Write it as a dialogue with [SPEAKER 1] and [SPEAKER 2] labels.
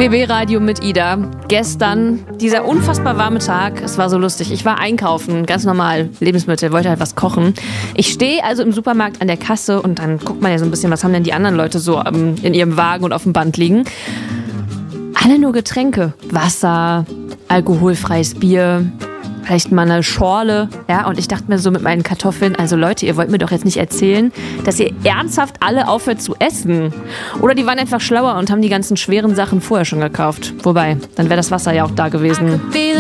[SPEAKER 1] BB Radio mit Ida. Gestern, dieser unfassbar warme Tag, es war so lustig. Ich war einkaufen, ganz normal, Lebensmittel, wollte halt was kochen. Ich stehe also im Supermarkt an der Kasse und dann guckt man ja so ein bisschen, was haben denn die anderen Leute so in ihrem Wagen und auf dem Band liegen. Alle nur Getränke, Wasser, alkoholfreies Bier, vielleicht mal eine Schorle. Ja, und ich dachte mir so mit meinen Kartoffeln, also Leute, ihr wollt mir doch jetzt nicht erzählen, dass ihr ernsthaft alle aufhört zu essen. Oder die waren einfach schlauer und haben die ganzen schweren Sachen vorher schon gekauft. Wobei, dann wäre das Wasser ja auch da gewesen.